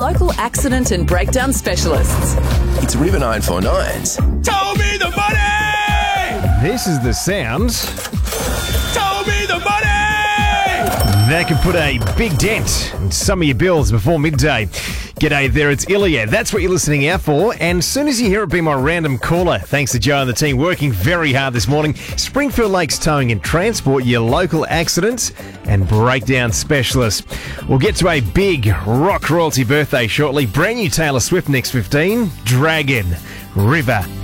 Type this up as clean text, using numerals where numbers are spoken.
local accident and breakdown specialists. It's River 949's Tow me the money! This is the sound Tow me the money! that can put a big dent in some of your bills before midday. G'day there, it's Ilya. That's what you're listening out for. And as soon as you hear it, be my random caller. Thanks to Joe and the team working very hard this morning. Springfield Lakes Towing and Transport, your local accidents and breakdown specialist. We'll get to a big rock royalty birthday shortly. Brand new Taylor Swift next 15. Dragon, River